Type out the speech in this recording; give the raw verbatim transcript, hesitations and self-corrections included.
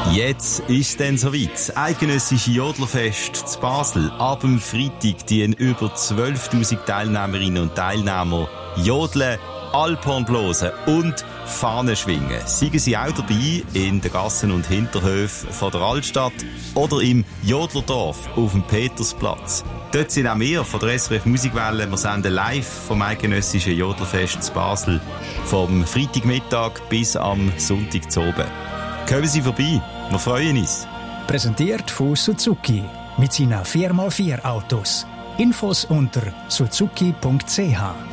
Jetzt ist es dann soweit. Das eidgenössische Jodlerfest zu Basel. Ab dem Freitag dienen über zwölftausend Teilnehmerinnen und Teilnehmer jodeln, Alphorn blosen und Fahnen schwingen. Seien Sie auch dabei in den Gassen und Hinterhöfen von der Altstadt oder im Jodlerdorf auf dem Petersplatz. Dort sind auch wir von der S R F Musikwelle. Wir senden live vom eidgenössischen Jodlerfest zu Basel. Vom Freitagmittag bis am Sonntag zu oben. Kommen Sie vorbei, wir freuen uns. Präsentiert von Suzuki mit seinen vier mal vier Autos. Infos unter suzuki punkt c h.